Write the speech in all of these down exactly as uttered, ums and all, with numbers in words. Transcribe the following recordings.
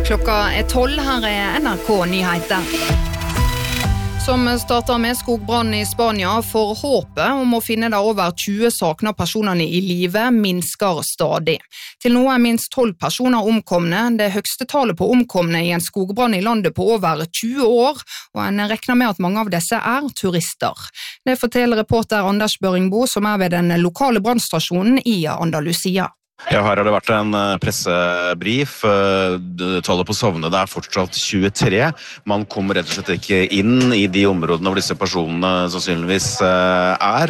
Klokka er tolv, her er N R K-nyheter. Som starter med skogbrann i Spania, for håpet om å finne de over tjue sakna personene i livet minsker stadig. Til nå er minst tolv personer omkomne, det høgste tallet på omkomne i en skogbrann i landet på over tjue år, og en regner med at mange av disse er turister. Det forteller reporter Anders Børingbo, som er ved den lokale brannstasjonen i Andalusia. Ja, her har det vært en pressebrif. Tallet på savnede er fortsatt tjuetre. Man kommer rett og slett ikke inn i de områdene hvor disse personene sannsynligvis er,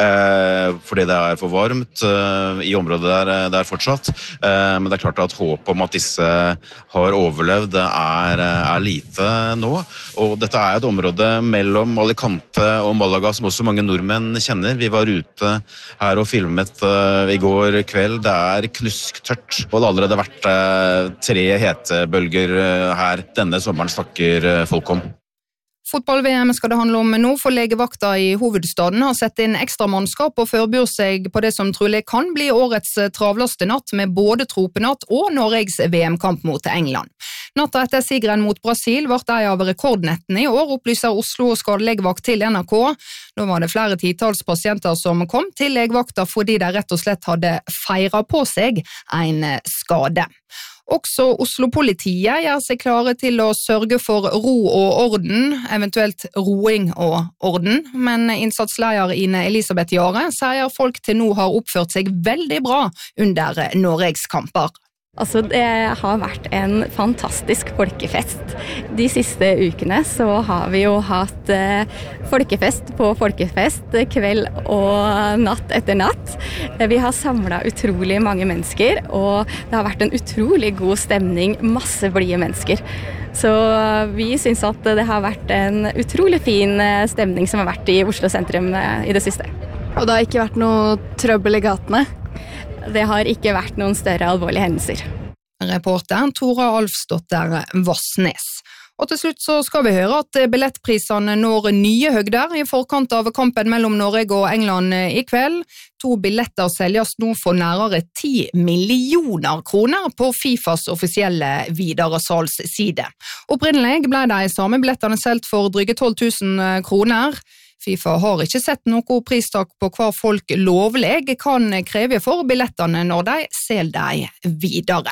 fordi det er for varmt i området der, der fortsatt. Men det er klart at håp om at disse har overlevd er, er lite nå. Og dette er et område mellom Alicante og Malaga som også mange nordmenn kjenner. Vi var ute her og filmet i går kveld. Det er er knusktørt, og det har allerede vært eh, tre hetebølger eh, her denne sommeren snakker eh, folk om. Fotball-V M skal det handle om nå, for legevakta i hovedstaden har sett inn ekstra mannskap og forbyr seg på det som trolig kan bli årets travleste natt med både tropenatt og Norges V M-kamp mot England. Natta etter sigeren mot Brasil ble det av rekordnettene i år, opplyser Oslo skadelegevakt til N R K. Nå var det flere titals pasienter som kom til legevakta fordi de rett og slett hadde feiret på seg en skade. Også Oslo-politiet gjør seg klare til å sørge for ro og orden, eventuelt roing og orden, men innsatsleder Ine Elisabeth Jare sier folk til nå har oppført seg veldig bra under Norges kamper. Altså, det har vært en fantastisk folkefest. De siste ukene så har vi jo hatt eh, folkefest på folkefest, kveld og natt etter natt. Vi har samlet utrolig mange mennesker, og det har vært en utrolig god stemning, masse blide mennesker. Så vi synes at det har vært en utrolig fin stemning som har vært i Oslo sentrum i det siste. Og det har ikke vært noe trøbbel i gatene? Det har ikke vært noen større alvorlige hendelser. Reporter Tora Alfsdotter Vassnes. Og til slutt så skal vi høre at billettprisene når nye høgder i forkant av kampen mellom Norge og England i kveld. To billetter selges nå for nærmere ti millioner kroner på FIFAs offisielle videresalgsside. Opprinnelig ble de samme billettene solgt for dryge tolv tusen kroner. FIFA har ikke sett noe pristak på hva folk lovlig kan kreve for billettene når de selger dem videre.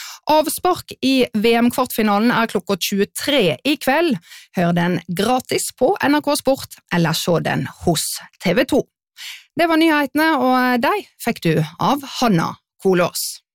Avspark i V M-kvartfinalen er klokka tjuetre i kveld. Hør den gratis på N R K Sport, eller se den hos T V to. Det var nyhetene, og de fikk du av Hanna Kolås.